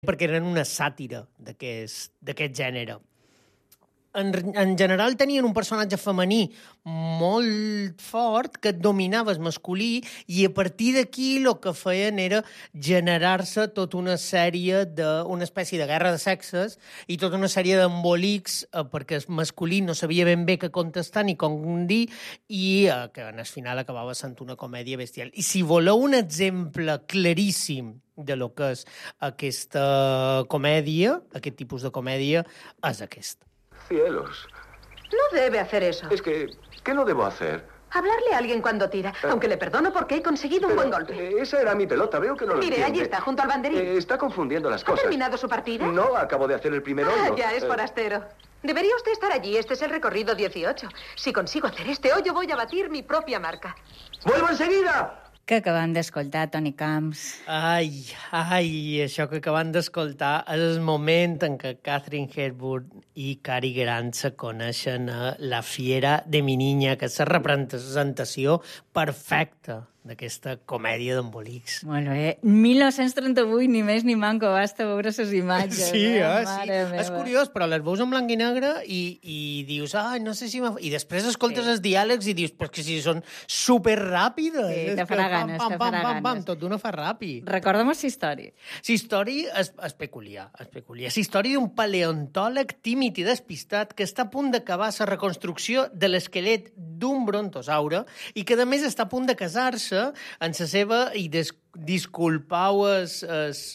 perquè eren una sàtira d'aquest gènere. En general tenien un personatge femení molt fort que dominava el masculí i a partir d'aquí el que feien era generar-se tota una sèrie una espècie de guerra de sexes i tota una sèrie d'embolics perquè el masculí no sabia ben bé què contestar ni com dir i que en el final acabava sent una comèdia bestial. I si voleu un exemple claríssim de lo que és aquesta comèdia, aquest tipus de comèdia, és aquesta. Cielos. No debe hacer eso. Es que, ¿qué no debo hacer? Hablarle a alguien cuando tira, aunque le perdono porque he conseguido un buen golpe. Esa era mi pelota, veo que no lo Mire, entiende. allí está, junto al banderín. Está confundiendo las ¿Ha cosas. terminado su partida? No, acabo de hacer el primer hoyo. Ya, es forastero. Debería usted estar allí, este es el recorrido 18. Si consigo hacer este hoyo, voy a batir mi propia marca. ¡Vuelvo enseguida! Que acabem d'escoltar, Toni Camps. Ai, això que acabem d'escoltar és el moment en què Katharine Hepburn i Cary Grant se coneixen a La fiera de mi niña, que és la representació perfecta d'aquesta comèdia d'embolics. Molt bé. 1938, ni més ni manco, basta veure les imatges. Sí, sí. És curiós, però les veus en blanc i negre i dius, no sé si... I després escoltes els diàlegs i dius, però que si són superràpides. Sí, te farà ganes, te farà ganes. Tot d'una fa ràpid. Recorda'm la història. La història és peculiar. És la història d'un paleontòleg tímid i despistat que està a punt d'acabar la reconstrucció de l'esquelet d'un brontosaure i que, a més, està a punt de casar-se en la seva, i disculpau els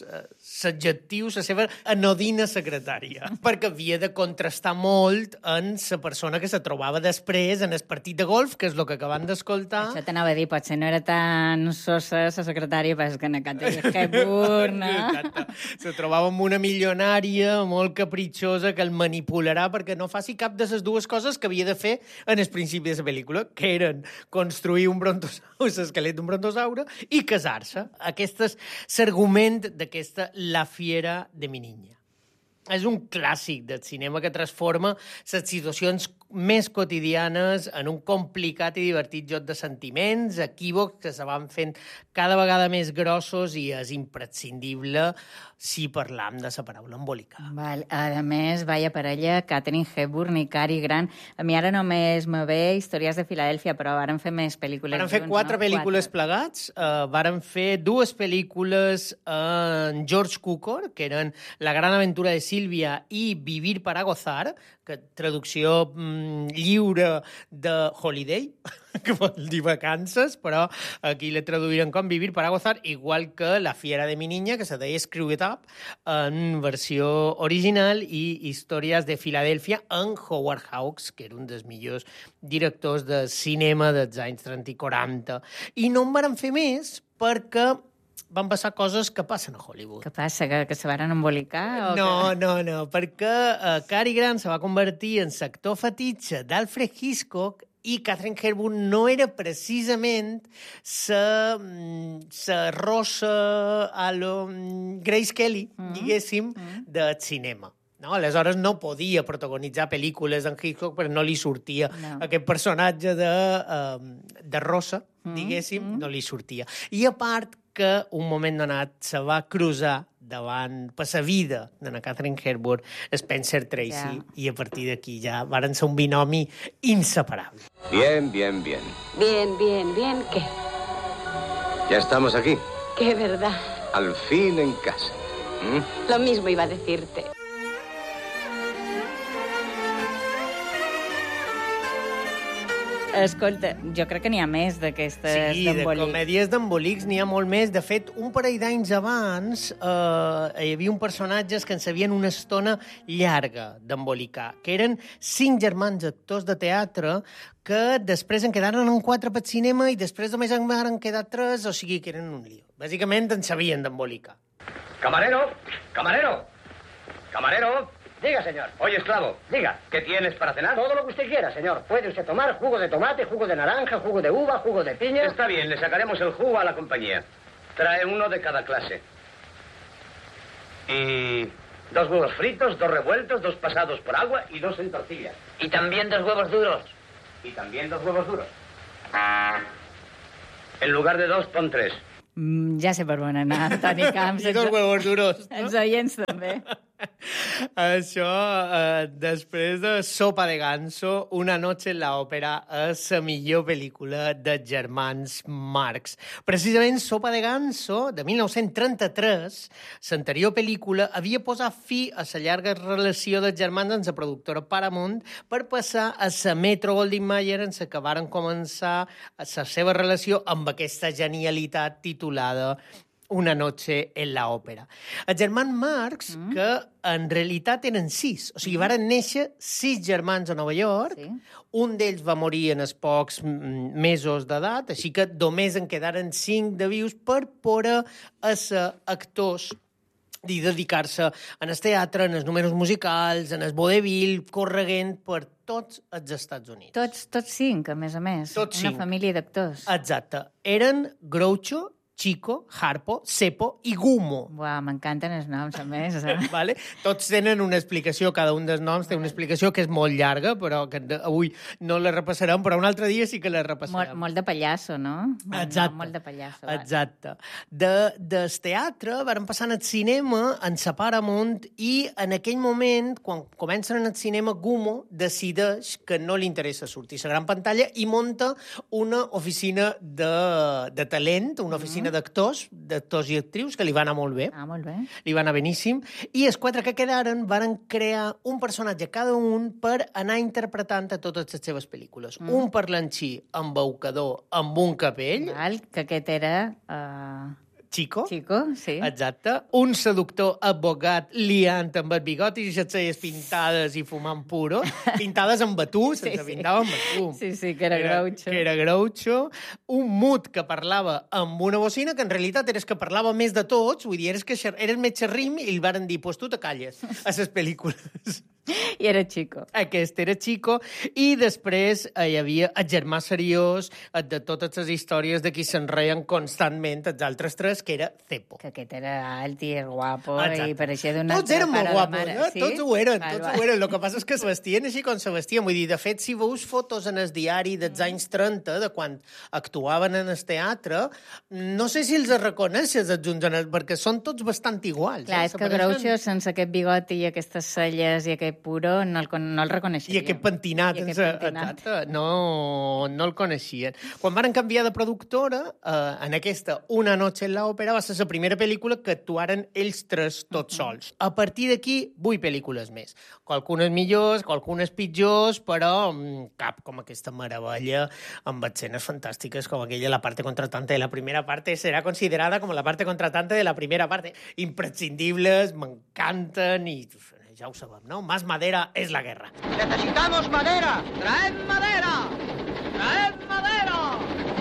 adjectius, la seva anodina secretària, perquè havia de contrastar molt en la persona que se trobava després en el partit de golf, que és el que acabem d'escoltar. Això t'anava a dir, potser no era tan sosa la secretària, però és que en Katharine Hepburn, Exacte. Se trobava amb una milionària molt capritxosa que el manipularà perquè no faci cap de les dues coses que havia de fer en el principi de la pel·lícula, que eren construir un brontosaure, l'esquelet d'un brontosaure, i casar-se. Aquest és l'argument d'aquesta La fiera de mi niña. És un clàssic del cinema que transforma les situacions més quotidianes en un complicat i divertit joc de sentiments, equívocs que se van fent cada vegada més grossos i és imprescindible si parlam de la paraula embolicar. Val. A més, vaya parella, Katharine Hepburn i Cary Grant. A mi ara només me ve Històries de Filadèlfia, però varen fer més pel·lícules Varen fer junts, 4 pel·lícules plegats. Varen fer 2 pel·lícules en George Cukor, que eren La gran aventura de Sílvia i Vivir para gozar, que traducció lliure de Holiday, que vol dir vacances, però aquí la traduïren com Vivir para gozar, igual que La fiera de mi niña, que se deia Screw It Up, en versió original, i Històries de Filadèlfia en Howard Hawks, que era un dels millors directors de cinema dels anys 30 i 40. I no en varen fer més perquè van passar coses que passen a Hollywood. Què passa, que se varen embolicar? No, perquè Cary Grant se va convertir en l'actor fetitxe d'Alfred Hitchcock i Katharine Hepburn no era precisament la rosa a lo Grace Kelly, diguéssim, del cinema. No? Aleshores no podia protagonitzar pel·lícules en Hitchcock perquè no li sortia aquest personatge de rosa, diguéssim, no li sortia. I a part que un moment donat se va cruzar davant, per la vida de la Katharine Hepburn, Spencer Tracy, i a partir d'aquí ja varen ser un binomi inseparable. Bien, bien, bien. Bien, bien, bien, ¿qué? Ya estamos aquí. Qué verdad. Al fin en casa. Lo mismo iba a decirte. Escolta, jo crec que n'hi ha més d'aquestes d'embolics. Sí, de comèdies d'embolics n'hi ha molt més. De fet, un parell d'anys abans hi havia un personatge que en sabien una estona llarga d'embolicar, que eren 5 germans actors de teatre que després en quedaren en 4 pel cinema i després només en van quedar 3, o sigui que eren un lío. Bàsicament en sabien d'embolicar. Camarero, camarero, camarero. Diga, señor. Oye, esclavo. Diga. ¿Qué tienes para cenar? Todo lo que usted quiera, señor. Puede usted tomar jugo de tomate, jugo de naranja, jugo de uva, jugo de piña. Está bien, le sacaremos el jugo a la compañía. Trae uno de cada clase. Y 2 huevos fritos, 2 revueltos, 2 pasados por agua y 2 en tortilla. Y también 2 huevos duros. Y también 2 huevos duros. En lugar de 2, pon 3. Ja sé per on anar, Toni Camps. I dos huevos duros. Els oients també. Això, després de Sopa de Ganso, Una noche en la òpera és la millor pel·lícula de germans Marx. Precisament Sopa de Ganso, de 1933, l'anterior pel·lícula, havia posat fi a la llarga relació dels germans amb la productora Paramount per passar a la Metro-Goldwyn-Mayer en la que varen començar la seva relació amb aquesta genialitat titulada Una noche en la òpera. Els germans Marx, que en realitat eren 6, o sigui, varen néixer 6 germans a Nova York, un d'ells va morir en els pocs mesos d'edat, així que només en quedaren 5 de vius per poder ser actors i dedicar-se en el teatre, en els números musicals, en el vodevil, correguent per tots els Estats Units. Tots 5, a més. Tots Una 5. família d'actors. Exacte. Eren Groucho, Chico, Harpo, Seppo i Gummo. Uau, m'encanten els noms, a més. Vale? Tots tenen una explicació, cada un dels noms té una explicació que és molt llarga, però que avui no la repassarem, però un altre dia sí que la repassarem. Molt de pallasso, no? Exacte. Molt de pallasso. Exacte. Del teatre van passar al cinema en sa Paramount i en aquell moment, quan comencen en el cinema, Gummo decideix que no li interessa sortir a la gran pantalla i monta una oficina de talent, una oficina d'actors i actrius, que li va anar molt bé. Molt bé. Li va anar beníssim. I els 4 que quedaren varen crear un personatge cada un per anar interpretant a totes les seves pel·lícules. Un parlanxí embaucador amb un capell. Val, que aquest era... Chico. Chico, sí. Exacte. Un seductor advocat liant amb el bigoti i les celles pintades i fumant puro. Pintades amb batú, sense pintar amb batú. Sí, que era Groucho. Que era Groucho. Un mut que parlava amb una bocina, que en realitat eres que parlava més de tots, vull dir, eres més xerrim i li varen dir, pues tu te calles a les pel·lícules. I era Chico. Aquest era Chico. I després hi havia el germà seriós de totes les històries de qui s'enreien constantment els altres 3, que era Seppo. Que aquest era alt i guapo. Exacte. I pareixia d'una Tots eren molt guapos, eh? Sí? Tots ho eren. El que passa és que se vestien així com se vestien. Vull dir, de fet, si veus fotos en el diari dels anys 30, de quan actuaven en el teatre, no sé si els reconeixes els uns perquè són tots bastant iguals. Clar, és que Groucho, sense aquest bigoti i aquestes celles i aquest puro, no el reconeixia. I aquest pentinat. Exacte, no el coneixien. Quan van canviar de productora, en aquesta Una noche en la òpera va ser la primera pel·lícula que actuaren ells 3 tots sols. A partir d'aquí, 8 pel·lícules més. Qualcunes millors, qualcunes pitjors, però cap com aquesta meravella amb escenes fantàstiques com aquella La parte contratante de la primera parte serà considerada com la parte contratante de la primera parte. Imprescindibles, m'encanten i ja ho sabem, ¿no? Más madera es la guerra. ¡Necesitamos madera! ¡Traed madera! ¡Traed madera!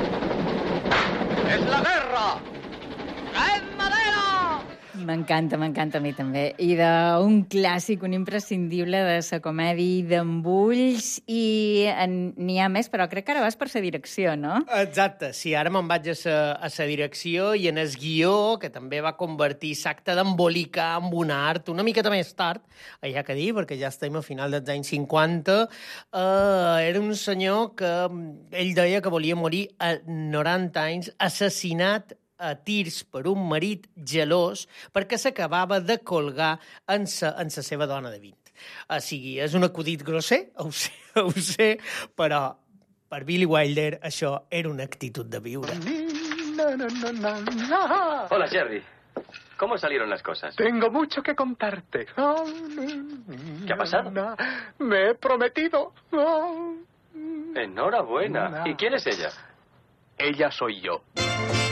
¡Es la guerra! ¡Traed madera! M'encanta a mi també. I d'un clàssic, un imprescindible de la comèdia d'embulls, i n'hi ha més, però crec que ara vas per la direcció, no? Exacte, sí, ara me'n vaig a la direcció i en el guió, que també va convertir l'acte d'embolicar amb un art una miqueta més tard, ja que dir, perquè ja estem a final dels anys 50, era un senyor que ell deia que volia morir a 90 anys, assassinat a tirs per un marit gelós perquè s'acabava de colgar en sa seva dona de 20. O sigui, és un acudit grosser, ho sé, però per Billy Wilder això era una actitud de viure. Hola, Jerry. ¿Cómo salieron las cosas? Tengo mucho que contarte. ¿Qué ha pasado? Me he prometido. Enhorabuena. ¿Y quién es ella? Ella soy yo.